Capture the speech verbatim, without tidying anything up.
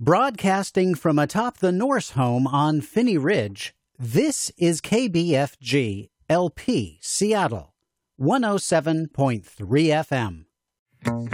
Broadcasting from atop the Norse home on Phinney Ridge, this is K B F G L P Seattle, one oh seven point three F M.